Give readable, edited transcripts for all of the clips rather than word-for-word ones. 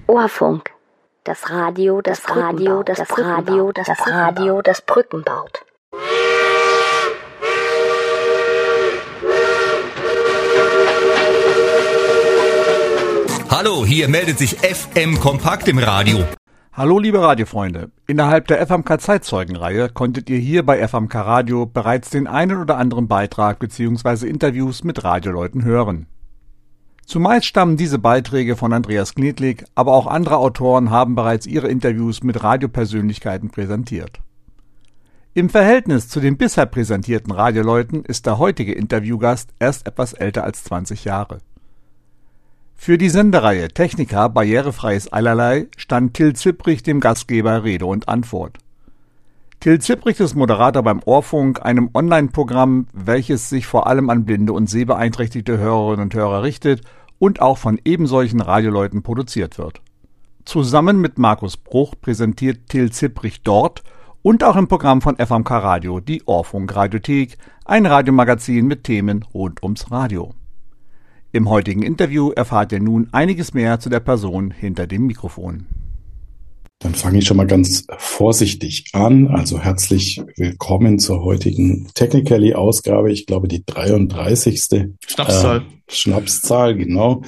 Ohrfunk. Das Radio, das Brücken baut. Hallo, hier meldet sich FM Kompakt im Radio. Hallo liebe Radiofreunde, innerhalb der FMK Zeitzeugenreihe konntet ihr hier bei FMK Radio bereits den einen oder anderen Beitrag bzw. Interviews mit Radioleuten hören. Zumeist stammen diese Beiträge von Andreas Knedlik, aber auch andere Autoren haben bereits ihre Interviews mit Radiopersönlichkeiten präsentiert. Im Verhältnis zu den bisher präsentierten Radioleuten ist der heutige Interviewgast erst etwas älter als 20 Jahre. Für die Sendereihe Technica Barrierefreies Eilerlei stand Till Zipprich dem Gastgeber Rede und Antwort. Till Zipprich ist Moderator beim Ohrfunk, einem Online-Programm, welches sich vor allem an blinde und sehbeeinträchtigte Hörerinnen und Hörer richtet und auch von ebensolchen Radioleuten produziert wird. Zusammen mit Markus Bruch präsentiert Till Zipprich dort und auch im Programm von FMK Radio die Ohrfunk Radiothek, ein Radiomagazin mit Themen rund ums Radio. Im heutigen Interview erfahrt ihr nun einiges mehr zu der Person hinter dem Mikrofon. Dann fange ich schon mal ganz vorsichtig an. Also herzlich willkommen zur heutigen Technically-Ausgabe. Ich glaube, die 33. Schnapszahl, genau.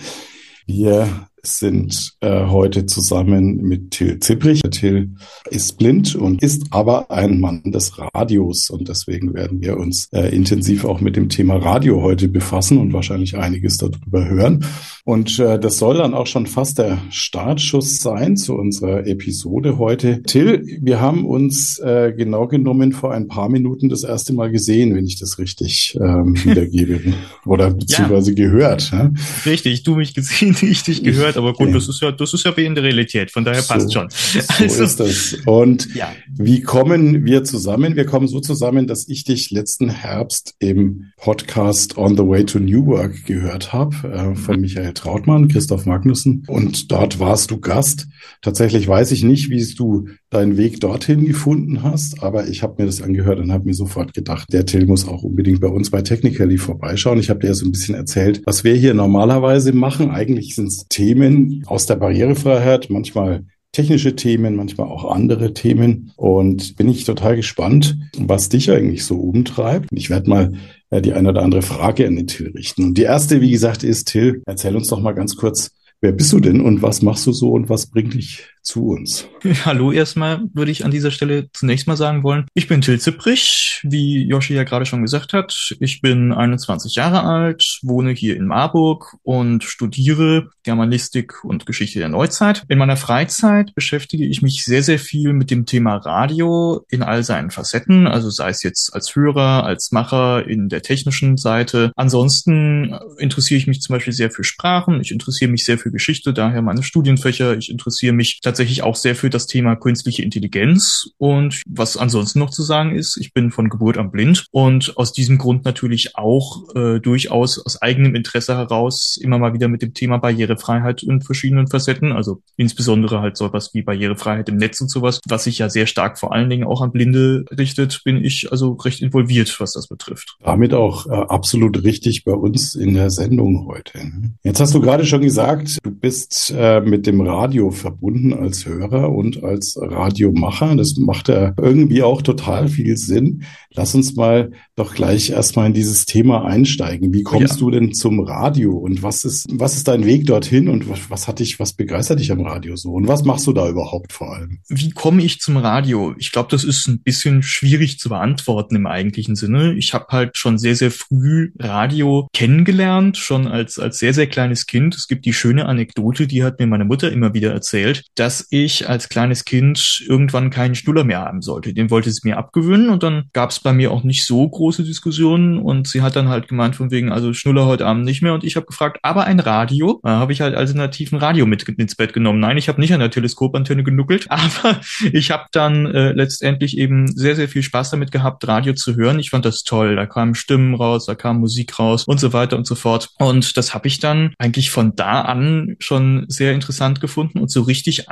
Wir sind heute zusammen mit Till Zipprich. Till ist blind und ist aber ein Mann des Radios und deswegen werden wir uns intensiv auch mit dem Thema Radio heute befassen und wahrscheinlich einiges darüber hören. Und das soll dann auch schon fast der Startschuss sein zu unserer Episode heute. Till, wir haben uns genau genommen vor ein paar Minuten das erste Mal gesehen, wenn ich das richtig wiedergebe oder beziehungsweise gehört. Ja? Richtig, du mich gesehen, ich dich gehört. Aber gut, das ist ja wie in der Realität, von daher passt schon. So ist das. Und wie kommen wir zusammen? Wir kommen so zusammen, dass ich dich letzten Herbst im Podcast On the Way to New Work gehört habe, von Michael Trautmann, Christoph Magnussen. Und dort warst du Gast. Tatsächlich weiß ich nicht, wie du deinen Weg dorthin gefunden hast, aber ich habe mir das angehört und habe mir sofort gedacht, der Till muss auch unbedingt bei uns bei Technically vorbeischauen. Ich habe dir ja so ein bisschen erzählt, was wir hier normalerweise machen. Eigentlich sind es Themen aus der Barrierefreiheit, manchmal technische Themen, manchmal auch andere Themen. Und bin ich total gespannt, was dich eigentlich so umtreibt. Ich werde mal die eine oder andere Frage an den Till richten. Und die erste, wie gesagt, ist, Till, erzähl uns doch mal ganz kurz, wer bist du denn und was machst du so und was bringt dich zu uns? Hallo erstmal, würde ich an dieser Stelle zunächst mal sagen wollen. Ich bin Till Zipprich, wie Joshi ja gerade schon gesagt hat. Ich bin 21 Jahre alt, wohne hier in Marburg und studiere Germanistik und Geschichte der Neuzeit. In meiner Freizeit beschäftige ich mich sehr, sehr viel mit dem Thema Radio in all seinen Facetten, also sei es jetzt als Hörer, als Macher in der technischen Seite. Ansonsten interessiere ich mich zum Beispiel sehr für Sprachen, ich interessiere mich sehr für Geschichte, daher meine Studienfächer. Ich interessiere mich tatsächlich auch sehr für das Thema künstliche Intelligenz. Und was ansonsten noch zu sagen ist, ich bin von Geburt an blind und aus diesem Grund natürlich auch durchaus aus eigenem Interesse heraus immer mal wieder mit dem Thema Barrierefreiheit in verschiedenen Facetten, also insbesondere halt sowas wie Barrierefreiheit im Netz und sowas, was sich ja sehr stark vor allen Dingen auch an Blinde richtet, bin ich also recht involviert, was das betrifft. Damit auch absolut richtig bei uns in der Sendung heute. Jetzt hast du gerade schon gesagt, du bist mit dem Radio verbunden als Hörer und als Radiomacher. Das macht ja irgendwie auch total viel Sinn. Lass uns mal doch gleich erstmal in dieses Thema einsteigen. Wie kommst du denn zum Radio und was ist dein Weg dorthin und was begeistert dich am Radio so und was machst du da überhaupt vor allem? Wie komme ich zum Radio? Ich glaube, das ist ein bisschen schwierig zu beantworten im eigentlichen Sinne. Ich habe halt schon sehr, sehr früh Radio kennengelernt, schon als sehr, sehr kleines Kind. Es gibt die schöne Anekdote, die hat mir meine Mutter immer wieder erzählt, dass ich als kleines Kind irgendwann keinen Schnuller mehr haben sollte. Den wollte sie mir abgewöhnen und dann gab es bei mir auch nicht so große Diskussionen und sie hat dann halt gemeint von wegen, also Schnuller heute Abend nicht mehr und ich habe gefragt, aber ein Radio? Da habe ich halt alternativ ein Radio mit ins Bett genommen. Nein, ich habe nicht an der Teleskopantenne genuckelt, aber ich habe dann letztendlich eben sehr, sehr viel Spaß damit gehabt, Radio zu hören. Ich fand das toll. Da kamen Stimmen raus, da kam Musik raus und so weiter und so fort. Und das habe ich dann eigentlich von da an schon sehr interessant gefunden und so richtig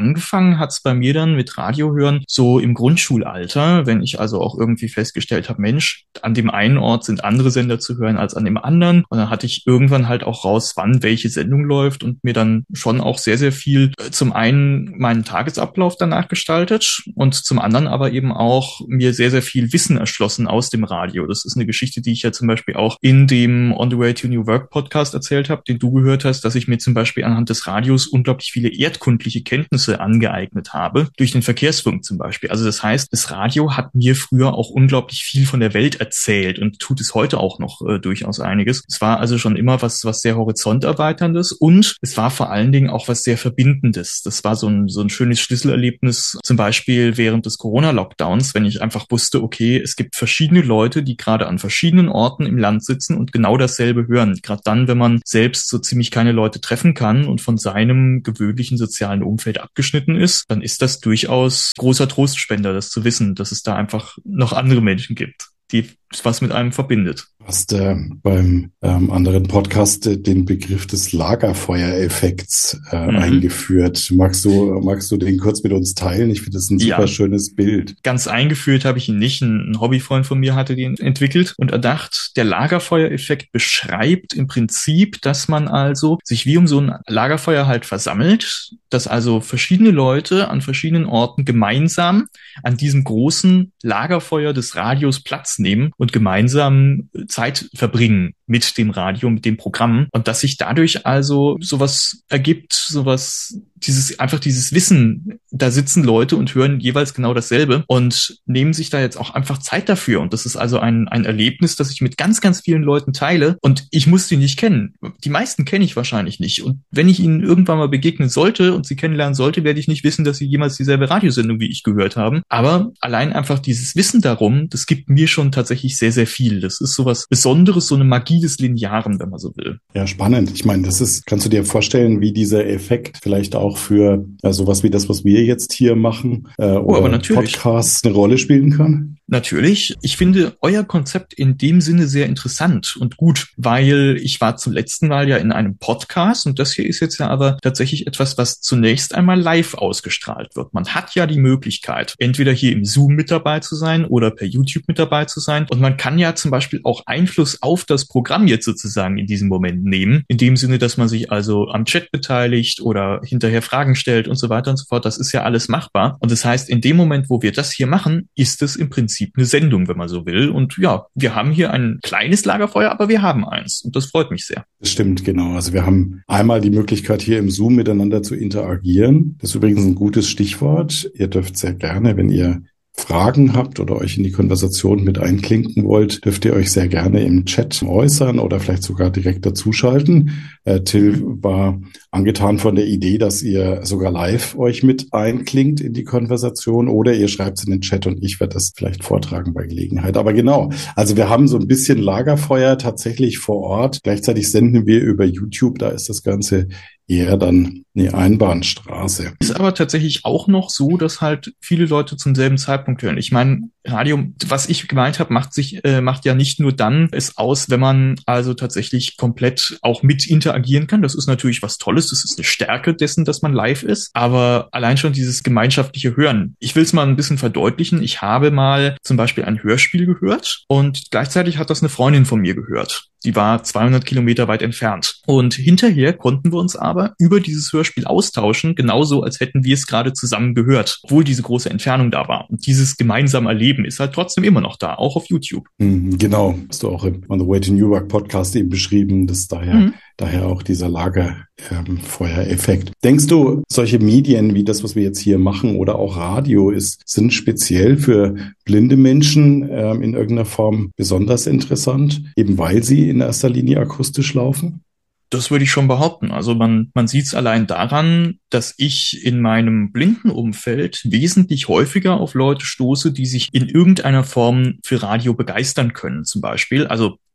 angefangen hat's bei mir dann mit Radiohören so im Grundschulalter, wenn ich also auch irgendwie festgestellt habe, Mensch, an dem einen Ort sind andere Sender zu hören als an dem anderen. Und dann hatte ich irgendwann halt auch raus, wann welche Sendung läuft und mir dann schon auch sehr, sehr viel zum einen meinen Tagesablauf danach gestaltet und zum anderen aber eben auch mir sehr, sehr viel Wissen erschlossen aus dem Radio. Das ist eine Geschichte, die ich ja zum Beispiel auch in dem On the Way to New Work Podcast erzählt habe, den du gehört hast, dass ich mir zum Beispiel anhand des Radios unglaublich viele erdkundliche Kenntnisse angeeignet habe, durch den Verkehrsfunk zum Beispiel. Also das heißt, das Radio hat mir früher auch unglaublich viel von der Welt erzählt und tut es heute auch noch durchaus einiges. Es war also schon immer was sehr horizonterweiterndes und es war vor allen Dingen auch was sehr Verbindendes. Das war so ein schönes Schlüsselerlebnis, zum Beispiel während des Corona-Lockdowns, wenn ich einfach wusste, okay, es gibt verschiedene Leute, die gerade an verschiedenen Orten im Land sitzen und genau dasselbe hören. Gerade dann, wenn man selbst so ziemlich keine Leute treffen kann und von seinem gewöhnlichen sozialen Umfeld abgeschnitten ist, dann ist das durchaus großer Trostspender, das zu wissen, dass es da einfach noch andere Menschen gibt, die was mit einem verbindet. Du hast beim anderen Podcast den Begriff des Lagerfeuereffekts eingeführt. Magst du den kurz mit uns teilen? Ich finde das ein super schönes Bild. Ganz eingeführt habe ich ihn nicht. Ein Hobbyfreund von mir hatte den entwickelt und erdacht, der Lagerfeuereffekt beschreibt im Prinzip, dass man also sich wie um so ein Lagerfeuer halt versammelt, dass also verschiedene Leute an verschiedenen Orten gemeinsam an diesem großen Lagerfeuer des Radios Platz nehmen und gemeinsam Zeit verbringen mit dem Radio, mit dem Programm und dass sich dadurch also sowas ergibt, dieses Wissen, da sitzen Leute und hören jeweils genau dasselbe und nehmen sich da jetzt auch einfach Zeit dafür und das ist also ein Erlebnis, das ich mit ganz, ganz vielen Leuten teile und ich muss die nicht kennen. Die meisten kenne ich wahrscheinlich nicht und wenn ich ihnen irgendwann mal begegnen sollte und sie kennenlernen sollte, werde ich nicht wissen, dass sie jemals dieselbe Radiosendung wie ich gehört haben, aber allein einfach dieses Wissen darum, das gibt mir schon tatsächlich sehr, sehr viel. Das ist sowas Besonderes, so eine Magie des Linearen, wenn man so will. Ja, spannend. Ich meine, kannst du dir vorstellen, wie dieser Effekt vielleicht auch für sowas wie das, was wir jetzt hier machen, oder Podcasts eine Rolle spielen kann? Natürlich. Ich finde euer Konzept in dem Sinne sehr interessant und gut, weil ich war zum letzten Mal ja in einem Podcast und das hier ist jetzt ja aber tatsächlich etwas, was zunächst einmal live ausgestrahlt wird. Man hat ja die Möglichkeit, entweder hier im Zoom mit dabei zu sein oder per YouTube mit dabei zu sein und man kann ja zum Beispiel auch Einfluss auf das Programm jetzt sozusagen in diesem Moment nehmen, in dem Sinne, dass man sich also am Chat beteiligt oder hinterher Fragen stellt und so weiter und so fort. Das ist ja alles machbar und das heißt, in dem Moment, wo wir das hier machen, ist es im Prinzip eine Sendung, wenn man so will. Und ja, wir haben hier ein kleines Lagerfeuer, aber wir haben eins. Und das freut mich sehr. Das stimmt, genau. Also wir haben einmal die Möglichkeit, hier im Zoom miteinander zu interagieren. Das ist übrigens ein gutes Stichwort. Ihr dürft sehr gerne, wenn ihr Fragen habt oder euch in die Konversation mit einklinken wollt, dürft ihr euch sehr gerne im Chat äußern oder vielleicht sogar direkt dazuschalten. Till war angetan von der Idee, dass ihr sogar live euch mit einklingt in die Konversation oder ihr schreibt es in den Chat und ich werde das vielleicht vortragen bei Gelegenheit. Aber genau, also wir haben so ein bisschen Lagerfeuer tatsächlich vor Ort. Gleichzeitig senden wir über YouTube, da ist das Ganze eher dann eine Einbahnstraße. Ist aber tatsächlich auch noch so, dass halt viele Leute zum selben Zeitpunkt hören. Ich meine, Radio, was ich gemeint habe, macht ja nicht nur dann es aus, wenn man also tatsächlich komplett auch mit interagieren kann. Das ist natürlich was Tolles. Das ist eine Stärke dessen, dass man live ist. Aber allein schon dieses gemeinschaftliche Hören. Ich will es mal ein bisschen verdeutlichen. Ich habe mal zum Beispiel ein Hörspiel gehört und gleichzeitig hat das eine Freundin von mir gehört. Die war 200 Kilometer weit entfernt. Und hinterher konnten wir uns aber über dieses Hörspiel austauschen, genauso als hätten wir es gerade zusammen gehört, obwohl diese große Entfernung da war. Und dieses gemeinsame Erleben ist halt trotzdem immer noch da, auch auf YouTube. Genau, hast du auch im On the Way to New Work Podcast eben beschrieben, dass daher auch dieser Lagerfeuereffekt. Denkst du, solche Medien wie das, was wir jetzt hier machen oder auch Radio sind speziell für blinde Menschen in irgendeiner Form besonders interessant, eben weil sie in erster Linie akustisch laufen? Das würde ich schon behaupten. Also man sieht es allein daran, dass ich in meinem blinden Umfeld wesentlich häufiger auf Leute stoße, die sich in irgendeiner Form für Radio begeistern können, zum Beispiel. Also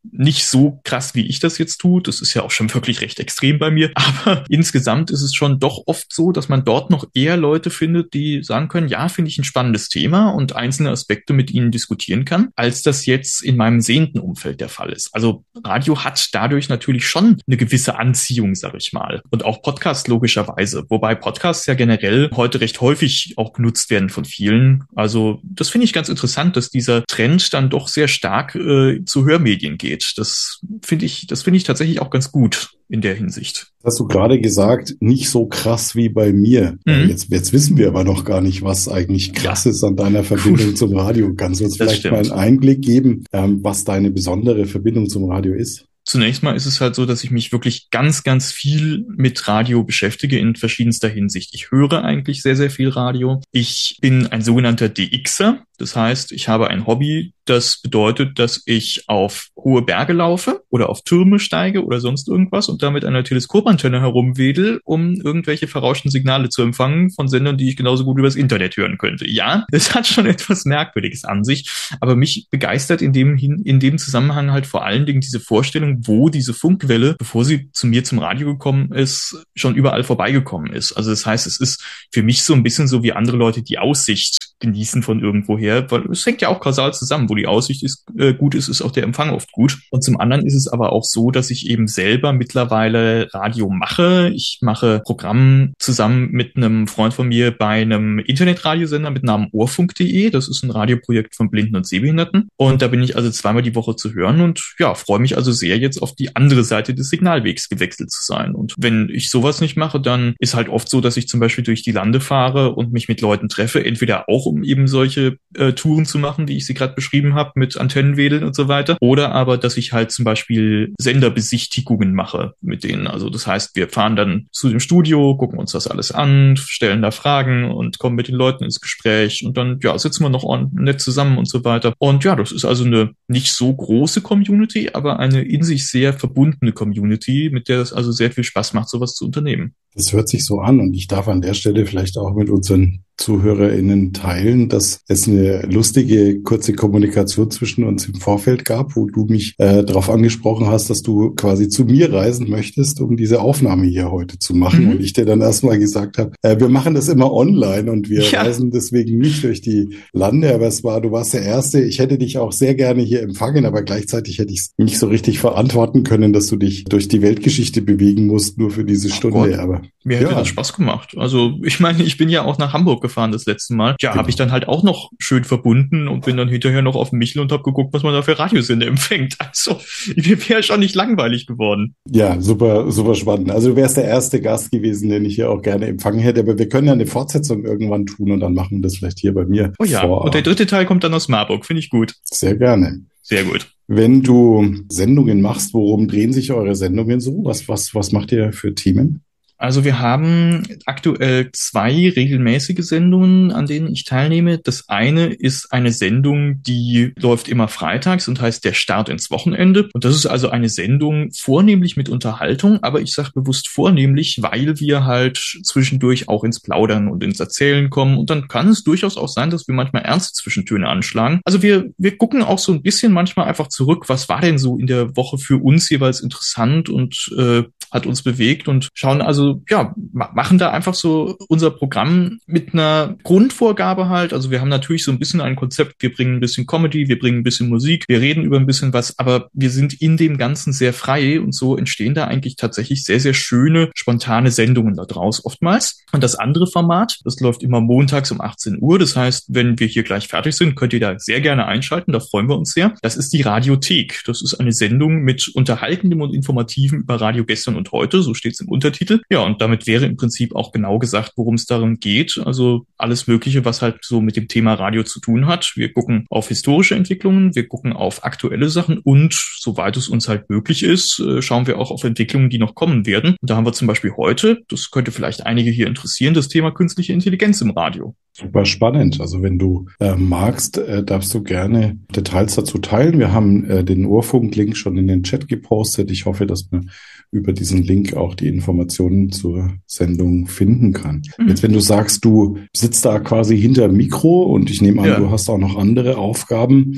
nicht so krass, wie ich das jetzt tue. Das ist ja auch schon wirklich recht extrem bei mir. Aber insgesamt ist es schon doch oft so, dass man dort noch eher Leute findet, die sagen können, ja, finde ich ein spannendes Thema und einzelne Aspekte mit ihnen diskutieren kann, als das jetzt in meinem sehenden Umfeld der Fall ist. Also Radio hat dadurch natürlich schon eine gewisse Anziehung, sag ich mal. Und auch Podcast logischerweise. Wobei Podcasts ja generell heute recht häufig auch genutzt werden von vielen. Also das finde ich ganz interessant, dass dieser Trend dann doch sehr stark zu Hörmedien geht. Das finde ich tatsächlich auch ganz gut in der Hinsicht. Hast du gerade gesagt, nicht so krass wie bei mir. Jetzt wissen wir aber noch gar nicht, was eigentlich krass ist an deiner Verbindung zum Radio. Kannst du uns vielleicht mal einen Einblick geben, was deine besondere Verbindung zum Radio ist? Zunächst mal ist es halt so, dass ich mich wirklich ganz, ganz viel mit Radio beschäftige in verschiedenster Hinsicht. Ich höre eigentlich sehr, sehr viel Radio. Ich bin ein sogenannter DXer. Das heißt, ich habe ein Hobby, das bedeutet, dass ich auf hohe Berge laufe oder auf Türme steige oder sonst irgendwas und damit an einer Teleskopantenne herumwedel, um irgendwelche verrauschten Signale zu empfangen von Sendern, die ich genauso gut übers Internet hören könnte. Ja, es hat schon etwas Merkwürdiges an sich, aber mich begeistert in dem Zusammenhang halt vor allen Dingen diese Vorstellung, wo diese Funkwelle, bevor sie zu mir zum Radio gekommen ist, schon überall vorbeigekommen ist. Also das heißt, es ist für mich so ein bisschen so wie andere Leute die Aussicht genießen von irgendwoher, weil es hängt ja auch kausal zusammen. Wo die Aussicht gut ist, ist auch der Empfang oft gut. Und zum anderen ist es aber auch so, dass ich eben selber mittlerweile Radio mache. Ich mache Programm zusammen mit einem Freund von mir bei einem Internetradiosender mit Namen Ohrfunk.de. Das ist ein Radioprojekt von Blinden und Sehbehinderten. Und da bin ich also zweimal die Woche zu hören und ja, freue mich also sehr, jetzt auf die andere Seite des Signalwegs gewechselt zu sein. Und wenn ich sowas nicht mache, dann ist halt oft so, dass ich zum Beispiel durch die Lande fahre und mich mit Leuten treffe, entweder auch um eben solche Touren zu machen, wie ich sie gerade beschrieben habe, mit Antennenwedeln und so weiter. Oder aber, dass ich halt zum Beispiel Senderbesichtigungen mache mit denen. Also das heißt, wir fahren dann zu dem Studio, gucken uns das alles an, stellen da Fragen und kommen mit den Leuten ins Gespräch und dann, ja, sitzen wir noch nett zusammen und so weiter. Und ja, das ist also eine nicht so große Community, aber eine in sich sehr verbundene Community, mit der es also sehr viel Spaß macht, sowas zu unternehmen. Das hört sich so an und ich darf an der Stelle vielleicht auch mit unseren ZuhörerInnen teilen, dass es eine lustige, kurze Kommunikation zwischen uns im Vorfeld gab, wo du mich darauf angesprochen hast, dass du quasi zu mir reisen möchtest, um diese Aufnahme hier heute zu machen. Und ich dir dann erstmal gesagt habe, wir machen das immer online und wir reisen deswegen nicht durch die Lande, aber du warst der Erste. Ich hätte dich auch sehr gerne hier empfangen, aber gleichzeitig hätte ich es nicht so richtig verantworten können, dass du dich durch die Weltgeschichte bewegen musst, nur für diese Stunde. Gott. Aber mir hätte das Spaß gemacht. Also ich meine, ich bin ja auch nach Hamburg gefahren das letzte Mal. Ja, habe ich dann halt auch noch schön verbunden und bin dann hinterher noch auf Michel und habe geguckt, was man da für Radiosender empfängt. Also mir wäre schon nicht langweilig geworden. Ja, super, super spannend. Also du wärst der erste Gast gewesen, den ich hier auch gerne empfangen hätte. Aber wir können ja eine Fortsetzung irgendwann tun und dann machen wir das vielleicht hier bei mir. Oh ja, und der dritte Teil kommt dann aus Marburg. Finde ich gut. Sehr gerne. Sehr gut. Wenn du Sendungen machst, worum drehen sich eure Sendungen so? Was macht ihr für Themen? Also wir haben aktuell 2 regelmäßige Sendungen, an denen ich teilnehme. Das eine ist eine Sendung, die läuft immer freitags und heißt Der Start ins Wochenende. Und das ist also eine Sendung vornehmlich mit Unterhaltung, aber ich sage bewusst vornehmlich, weil wir halt zwischendurch auch ins Plaudern und ins Erzählen kommen. Und dann kann es durchaus auch sein, dass wir manchmal ernste Zwischentöne anschlagen. Also wir gucken auch so ein bisschen manchmal einfach zurück, was war denn so in der Woche für uns jeweils interessant und hat uns bewegt und schauen also, ja, machen da einfach so unser Programm mit einer Grundvorgabe halt. Also wir haben natürlich so ein bisschen ein Konzept, wir bringen ein bisschen Comedy, wir bringen ein bisschen Musik, wir reden über ein bisschen was, aber wir sind in dem Ganzen sehr frei und so entstehen da eigentlich tatsächlich sehr, sehr schöne, spontane Sendungen da draus oftmals. Und das andere Format, das läuft immer montags um 18 Uhr. Das heißt, wenn wir hier gleich fertig sind, könnt ihr da sehr gerne einschalten, da freuen wir uns sehr. Das ist die Radiothek. Das ist eine Sendung mit Unterhaltendem und Informativem über Radio gestern und heute, so steht es im Untertitel. Ja, und damit wäre im Prinzip auch genau gesagt, worum es darum geht. Also alles Mögliche, was halt so mit dem Thema Radio zu tun hat. Wir gucken auf historische Entwicklungen, wir gucken auf aktuelle Sachen und, soweit es uns halt möglich ist, schauen wir auch auf Entwicklungen, die noch kommen werden. Und da haben wir zum Beispiel heute, das könnte vielleicht einige hier interessieren, das Thema künstliche Intelligenz im Radio. Super spannend. Also wenn du magst, darfst du gerne Details dazu teilen. Wir haben den Ohrfunk-Link schon in den Chat gepostet. Ich hoffe, dass man über diesen Link auch die Informationen zur Sendung finden kann. Jetzt, wenn du sagst, du sitzt da quasi hinter dem Mikro und ich nehme an, du hast auch noch andere Aufgaben.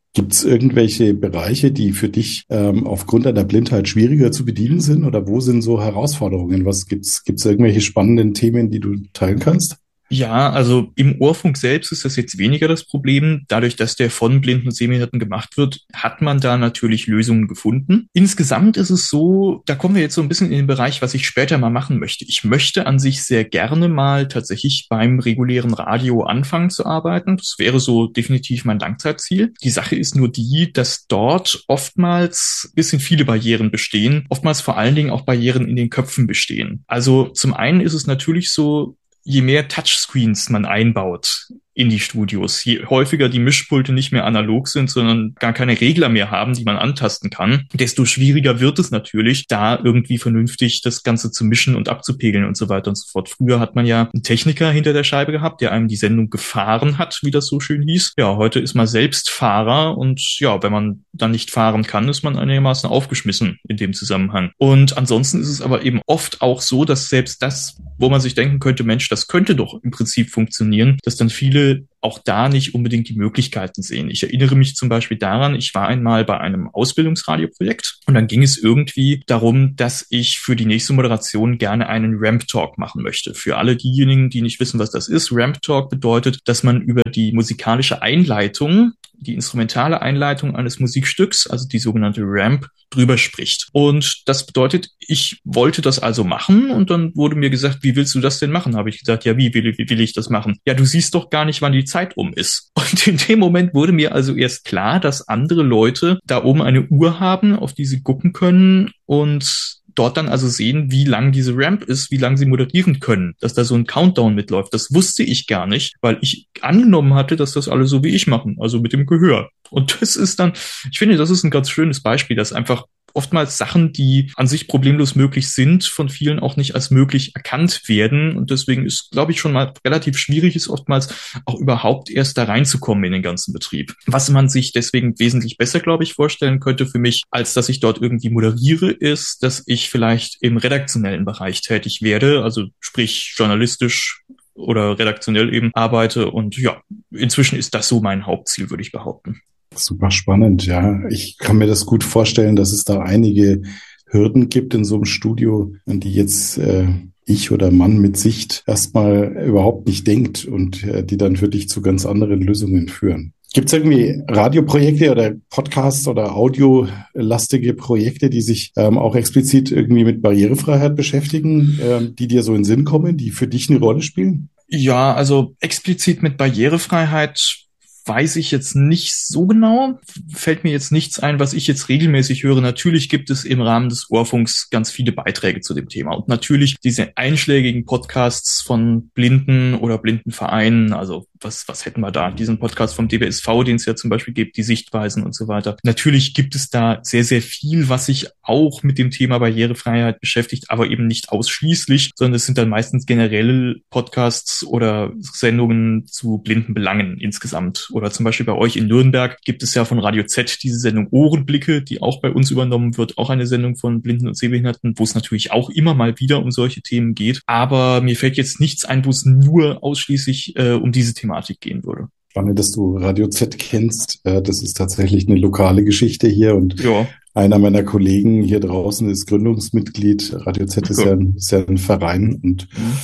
Gibt es irgendwelche Bereiche, die für dich aufgrund deiner Blindheit schwieriger zu bedienen sind? Oder wo sind so Herausforderungen? Gibt's irgendwelche spannenden Themen, die du teilen kannst? Ja, also im Ohrfunk selbst ist das jetzt weniger das Problem. Dadurch, dass der von Blinden und Sehbehinderten gemacht wird, hat man da natürlich Lösungen gefunden. Insgesamt ist es so, da kommen wir jetzt so ein bisschen in den Bereich, was ich später mal machen möchte. Ich möchte an sich sehr gerne mal tatsächlich beim regulären Radio anfangen zu arbeiten. Das wäre so definitiv mein Langzeitziel. Die Sache ist nur die, dass dort oftmals ein bisschen viele Barrieren bestehen, oftmals vor allen Dingen auch Barrieren in den Köpfen bestehen. Also zum einen ist es natürlich so, je mehr Touchscreens man einbaut in die Studios, je häufiger die Mischpulte nicht mehr analog sind, sondern gar keine Regler mehr haben, die man antasten kann, desto schwieriger wird es natürlich, da irgendwie vernünftig das Ganze zu mischen und abzupegeln und so weiter und so fort. Früher hat man ja einen Techniker hinter der Scheibe gehabt, der einem die Sendung gefahren hat, wie das so schön hieß. Ja, heute ist man selbst Fahrer und ja, wenn man dann nicht fahren kann, ist man einigermaßen aufgeschmissen in dem Zusammenhang. Und ansonsten ist es aber eben oft auch so, dass selbst das, wo man sich denken könnte, Mensch, das könnte doch im Prinzip funktionieren, dass dann viele auch da nicht unbedingt die Möglichkeiten sehen. Ich erinnere mich zum Beispiel daran, ich war einmal bei einem Ausbildungsradioprojekt und dann ging es irgendwie darum, dass ich für die nächste Moderation gerne einen Ramp-Talk machen möchte. Für alle diejenigen, die nicht wissen, was das ist, Ramp-Talk bedeutet, dass man über die musikalische Einleitung, die instrumentale Einleitung eines Musikstücks, also die sogenannte Ramp, drüber spricht. Und das bedeutet, ich wollte das also machen und dann wurde mir gesagt, wie willst du das denn machen? Habe ich gesagt, ja, wie will ich das machen? Ja, du siehst doch gar nicht, wann die Zeit um ist. Und in dem Moment wurde mir also erst klar, dass andere Leute da oben eine Uhr haben, auf die sie gucken können und dort dann also sehen, wie lang diese Ramp ist, wie lang sie moderieren können, dass da so ein Countdown mitläuft. Das wusste ich gar nicht, weil ich angenommen hatte, dass das alle so wie ich machen, also mit dem Gehör. Und das ist dann, ich finde, das ist ein ganz schönes Beispiel, dass einfach oftmals Sachen, die an sich problemlos möglich sind, von vielen auch nicht als möglich erkannt werden. Und deswegen ist, glaube ich, schon mal relativ schwierig, ist oftmals auch überhaupt erst da reinzukommen in den ganzen Betrieb. Was man sich deswegen wesentlich besser, glaube ich, vorstellen könnte für mich, als dass ich dort irgendwie moderiere, ist, dass ich vielleicht im redaktionellen Bereich tätig werde, also sprich journalistisch oder redaktionell eben arbeite. Und ja, inzwischen ist das so mein Hauptziel, würde ich behaupten. Super spannend, ja. Ich kann mir das gut vorstellen, dass es da einige Hürden gibt in so einem Studio, an die jetzt ich oder Mann mit Sicht erstmal überhaupt nicht denkt und die dann für dich zu ganz anderen Lösungen führen. Gibt es irgendwie Radioprojekte oder Podcasts oder audiolastige Projekte, die sich auch explizit irgendwie mit Barrierefreiheit beschäftigen, die dir so in den Sinn kommen, die für dich eine Rolle spielen? Ja, also explizit mit Barrierefreiheit weiß ich jetzt nicht so genau, fällt mir jetzt nichts ein, was ich jetzt regelmäßig höre. Natürlich gibt es im Rahmen des Ohrfunks ganz viele Beiträge zu dem Thema und natürlich diese einschlägigen Podcasts von Blinden oder Blindenvereinen, also was hätten wir da? Diesen Podcast vom DBSV, den es ja zum Beispiel gibt, die Sichtweisen und so weiter. Natürlich gibt es da sehr, sehr viel, was sich auch mit dem Thema Barrierefreiheit beschäftigt, aber eben nicht ausschließlich, sondern es sind dann meistens generell Podcasts oder Sendungen zu blinden Belangen insgesamt. Oder zum Beispiel bei euch in Nürnberg gibt es ja von Radio Z diese Sendung Ohrenblicke, die auch bei uns übernommen wird, auch eine Sendung von Blinden und Sehbehinderten, wo es natürlich auch immer mal wieder um solche Themen geht. Aber mir fällt jetzt nichts ein, wo es nur ausschließlich um diese Thematik gehen würde. Spannend, dass du Radio Z kennst. Das ist tatsächlich eine lokale Geschichte hier und ja. Einer meiner Kollegen hier draußen ist Gründungsmitglied. Radio Z ist ja ein Verein und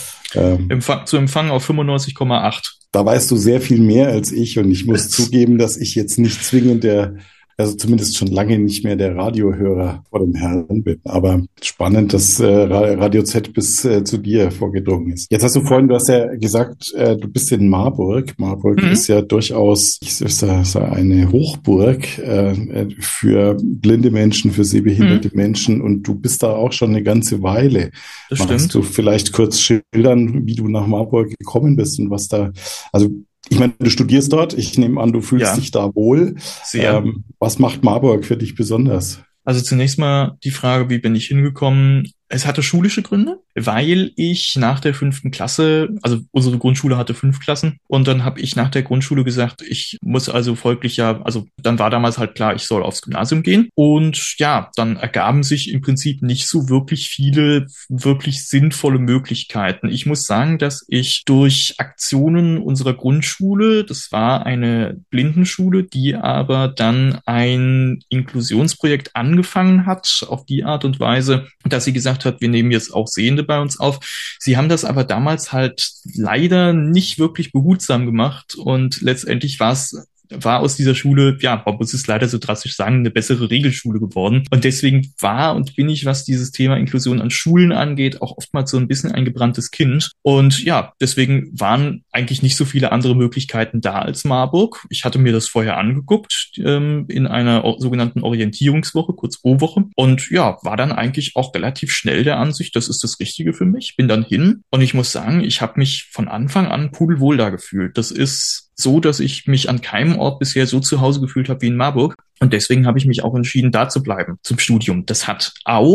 zu empfangen auf 95,8. Da weißt du sehr viel mehr als ich und ich muss zugeben, dass ich jetzt nicht zwingend also zumindest schon lange nicht mehr der Radiohörer vor dem Herrn bin. Aber spannend, dass Radio Z bis zu dir vorgedrungen ist. Jetzt hast du ja gesagt, du bist in Marburg. Marburg ist ja durchaus eine Hochburg für blinde Menschen, für sehbehinderte Menschen. Und du bist da auch schon eine ganze Weile. Das Magst du vielleicht kurz schildern, wie du nach Marburg gekommen bist und was da, also ich meine, du studierst dort. Ich nehme an, du fühlst dich da wohl. Sehr. Was macht Marburg für dich besonders? Also zunächst mal die Frage, wie bin ich hingekommen? Es hatte schulische Gründe. weil ich nach der 5. Klasse, also unsere Grundschule hatte 5 Klassen, und dann habe ich nach der Grundschule gesagt, ich muss also folglich also dann war damals halt klar, ich soll aufs Gymnasium gehen, und ja, dann ergaben sich im Prinzip nicht so wirklich viele wirklich sinnvolle Möglichkeiten. Ich muss sagen, dass ich durch Aktionen unserer Grundschule, das war eine Blindenschule, die aber dann ein Inklusionsprojekt angefangen hat, auf die Art und Weise, dass sie gesagt hat, wir nehmen jetzt auch Sehende bei uns auf. Sie haben das aber damals halt leider nicht wirklich behutsam gemacht, und letztendlich war aus dieser Schule, ja, man muss es leider so drastisch sagen, eine bessere Regelschule geworden. Und deswegen war und bin ich, was dieses Thema Inklusion an Schulen angeht, auch oftmals so ein bisschen ein gebranntes Kind. Und ja, deswegen waren eigentlich nicht so viele andere Möglichkeiten da als Marburg. Ich hatte mir das vorher angeguckt, in einer sogenannten Orientierungswoche, kurz O-Woche. Und ja, war dann eigentlich auch relativ schnell der Ansicht, das ist das Richtige für mich. Bin dann hin, und ich muss sagen, ich habe mich von Anfang an pudelwohl da gefühlt. Das ist so, dass ich mich an keinem Ort bisher so zu Hause gefühlt habe wie in Marburg. Und deswegen habe ich mich auch entschieden, da zu bleiben zum Studium. Es hat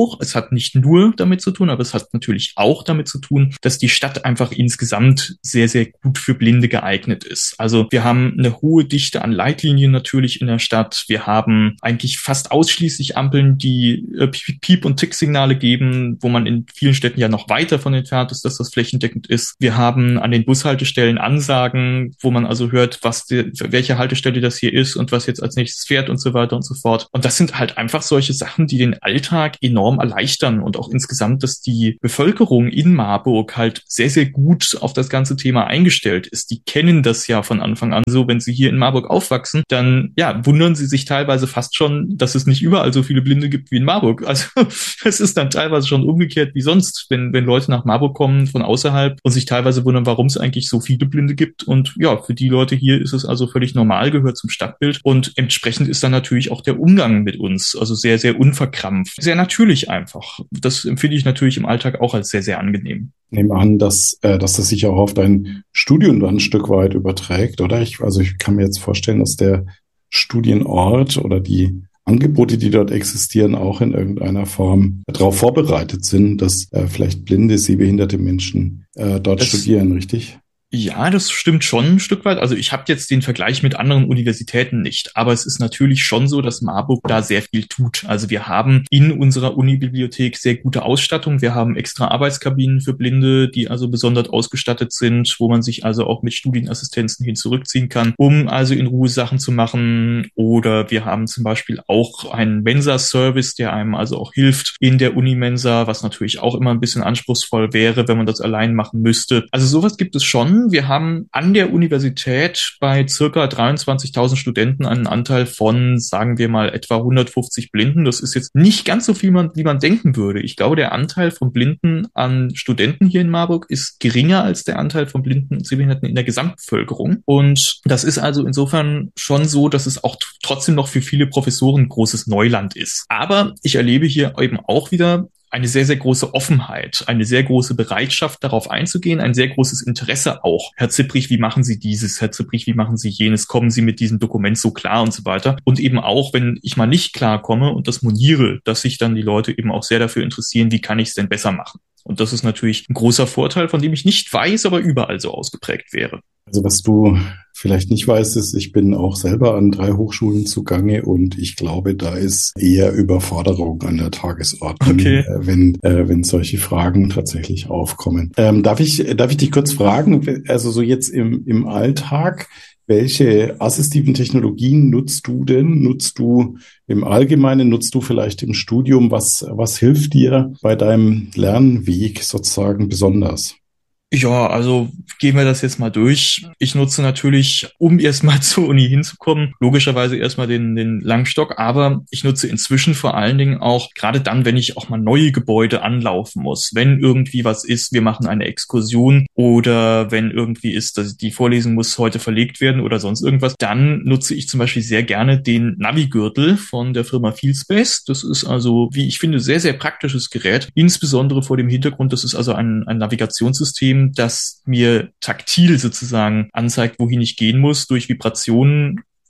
nicht nur damit zu tun, aber es hat natürlich auch damit zu tun, dass die Stadt einfach insgesamt sehr, sehr gut für Blinde geeignet ist. Also wir haben eine hohe Dichte an Leitlinien natürlich in der Stadt. Wir haben eigentlich fast ausschließlich Ampeln, die Piep- und Tick-Signale geben, wo man in vielen Städten ja noch weit davon entfernt ist, dass das flächendeckend ist. Wir haben an den Bushaltestellen Ansagen, wo man also hört, welche Haltestelle das hier ist und was jetzt als nächstes fährt und so weiter und so fort. Und das sind halt einfach solche Sachen, die den Alltag enorm erleichtern, und auch insgesamt, dass die Bevölkerung in Marburg halt sehr, sehr gut auf das ganze Thema eingestellt ist. Die kennen das ja von Anfang an so. Wenn sie hier in Marburg aufwachsen, dann ja, wundern sie sich teilweise fast schon, dass es nicht überall so viele Blinde gibt wie in Marburg. Also es ist dann teilweise schon umgekehrt wie sonst, wenn Leute nach Marburg kommen von außerhalb und sich teilweise wundern, warum es eigentlich so viele Blinde gibt. Und ja, für die Leute hier ist es also völlig normal, gehört zum Stadtbild, und entsprechend ist dann natürlich auch der Umgang mit uns also sehr, sehr unverkrampft, sehr natürlich einfach. Das empfinde ich natürlich im Alltag auch als sehr, sehr angenehm. Ich nehme an, dass das sich auch auf dein Studium dann ein Stück weit überträgt, oder? Ich kann mir jetzt vorstellen, dass der Studienort oder die Angebote, die dort existieren, auch in irgendeiner Form darauf vorbereitet sind, dass vielleicht blinde, sehbehinderte Menschen dort studieren, richtig? Ja, das stimmt schon ein Stück weit. Also ich habe jetzt den Vergleich mit anderen Universitäten nicht, aber es ist natürlich schon so, dass Marburg da sehr viel tut. Also wir haben in unserer Unibibliothek sehr gute Ausstattung. Wir haben extra Arbeitskabinen für Blinde, die also besonders ausgestattet sind, wo man sich also auch mit Studienassistenzen hin zurückziehen kann, um also in Ruhe Sachen zu machen. Oder wir haben zum Beispiel auch einen Mensa-Service, der einem also auch hilft in der Unimensa, was natürlich auch immer ein bisschen anspruchsvoll wäre, wenn man das allein machen müsste. Also sowas gibt es schon. Wir haben an der Universität bei circa 23.000 Studenten einen Anteil von, sagen wir mal, etwa 150 Blinden. Das ist jetzt nicht ganz so viel, wie man denken würde. Ich glaube, der Anteil von Blinden an Studenten hier in Marburg ist geringer als der Anteil von Blinden und Sehbehinderten in der Gesamtbevölkerung. Und das ist also insofern schon so, dass es auch trotzdem noch für viele Professoren großes Neuland ist. Aber ich erlebe hier eben auch wieder eine sehr, sehr große Offenheit, eine sehr große Bereitschaft, darauf einzugehen, ein sehr großes Interesse auch. Herr Zipprich, wie machen Sie dieses? Herr Zipprich, wie machen Sie jenes? Kommen Sie mit diesem Dokument so klar und so weiter? Und eben auch, wenn ich mal nicht klar komme und das moniere, dass sich dann die Leute eben auch sehr dafür interessieren, wie kann ich es denn besser machen? Und das ist natürlich ein großer Vorteil, von dem ich nicht weiß, aber überall so ausgeprägt wäre. Also was du vielleicht nicht weißt, ist, ich bin auch selber an 3 Hochschulen zugange, und ich glaube, da ist eher Überforderung an der Tagesordnung, okay, wenn solche Fragen tatsächlich aufkommen. Darf ich dich kurz fragen, also so jetzt im Alltag, welche assistiven Technologien nutzt du denn? Nutzt du im Allgemeinen, nutzt du vielleicht im Studium? Was hilft dir bei deinem Lernweg sozusagen besonders? Ja, also gehen wir das jetzt mal durch. Ich nutze natürlich, um erstmal zur Uni hinzukommen, logischerweise erstmal den Langstock, aber ich nutze inzwischen vor allen Dingen auch, gerade dann, wenn ich auch mal neue Gebäude anlaufen muss, wenn irgendwie was ist, wir machen eine Exkursion, oder wenn irgendwie ist, dass die Vorlesung muss heute verlegt werden oder sonst irgendwas, dann nutze ich zum Beispiel sehr gerne den Navigürtel von der Firma Fieldspace. Das ist also, wie ich finde, sehr, sehr praktisches Gerät, insbesondere vor dem Hintergrund, das ist also ein Navigationssystem, das mir taktil sozusagen anzeigt, wohin ich gehen muss, durch Vibrationen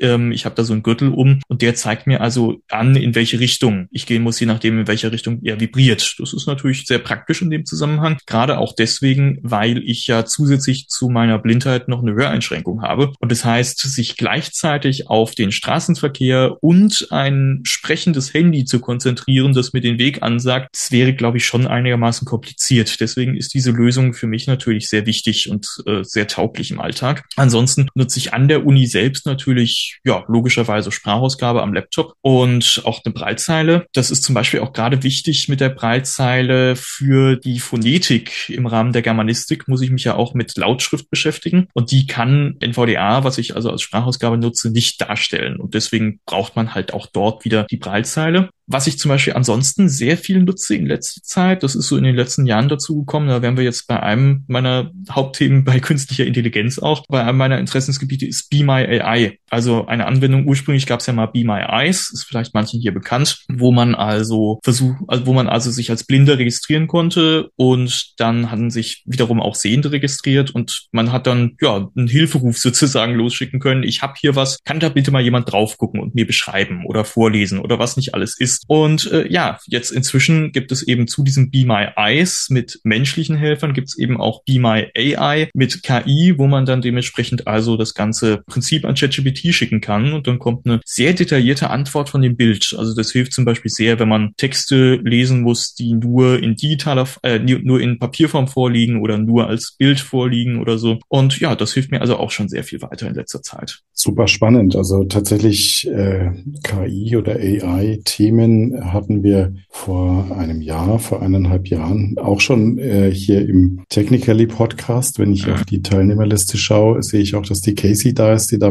Ich habe da so einen Gürtel um und der zeigt mir also an, in welche Richtung ich gehen muss, je nachdem, in welcher Richtung er vibriert. Das ist natürlich sehr praktisch in dem Zusammenhang, gerade auch deswegen, weil ich ja zusätzlich zu meiner Blindheit noch eine Höreinschränkung habe. Und das heißt, sich gleichzeitig auf den Straßenverkehr und ein sprechendes Handy zu konzentrieren, das mir den Weg ansagt, das wäre, glaube ich, schon einigermaßen kompliziert. Deswegen ist diese Lösung für mich natürlich sehr wichtig und sehr tauglich im Alltag. Ansonsten nutze ich an der Uni selbst natürlich, ja, logischerweise Sprachausgabe am Laptop und auch eine Braillezeile. Das ist zum Beispiel auch gerade wichtig mit der Braillezeile für die Phonetik. Im Rahmen der Germanistik muss ich mich ja auch mit Lautschrift beschäftigen und die kann NVDA, was ich also als Sprachausgabe nutze, nicht darstellen. Und deswegen braucht man halt auch dort wieder die Braillezeile. Was ich zum Beispiel ansonsten sehr viel nutze in letzter Zeit, das ist so in den letzten Jahren dazu gekommen, da wären wir jetzt bei einem meiner Hauptthemen bei künstlicher Intelligenz auch, bei einem meiner Interessensgebiete ist Be My AI, also eine Anwendung, ursprünglich gab es ja mal Be My Eyes, ist vielleicht manchen hier bekannt, wo man also sich als Blinder registrieren konnte und dann hatten sich wiederum auch Sehende registriert und man hat dann ja einen Hilferuf sozusagen losschicken können, ich habe hier was, kann da bitte mal jemand drauf gucken und mir beschreiben oder vorlesen oder was nicht alles ist. Und jetzt inzwischen gibt es eben zu diesem Be My Eyes mit menschlichen Helfern gibt es eben auch Be My AI mit KI, wo man dann dementsprechend also das ganze Prinzip an ChatGPT schicken kann und dann kommt eine sehr detaillierte Antwort von dem Bild. Also das hilft zum Beispiel sehr, wenn man Texte lesen muss, die nur in Papierform vorliegen oder nur als Bild vorliegen oder so. Und ja, das hilft mir also auch schon sehr viel weiter in letzter Zeit. Super spannend. Also tatsächlich KI oder AI-Themen hatten wir vor 1,5 Jahren auch schon hier im Technically Podcast. Wenn ich auf die Teilnehmerliste schaue, sehe ich auch, dass die Casey da ist, die da